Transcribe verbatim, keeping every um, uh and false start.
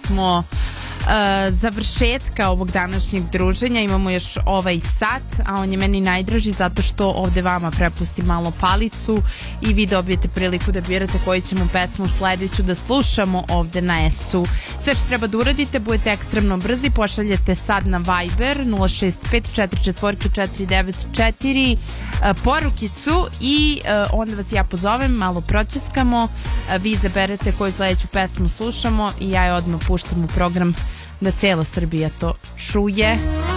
smo Uh, završetka ovog današnjeg druženja. Imamo još ovaj sat, a on je meni najdraži zato što ovde vama prepustim malo palicu i vi dobijete priliku da birate koju ćemo pesmu sledeću da slušamo ovde na S-u. Sve što treba da uradite, budete ekstremno brzi, pošaljete sad na Viber nula šest pet četiri četiri četiri devet četiri uh, porukicu i uh, onda vas ja pozovem, malo pročeskamo, uh, vi izaberete koju sledeću pesmu slušamo i ja je odmah puštam u program da cela Srbija to čuje.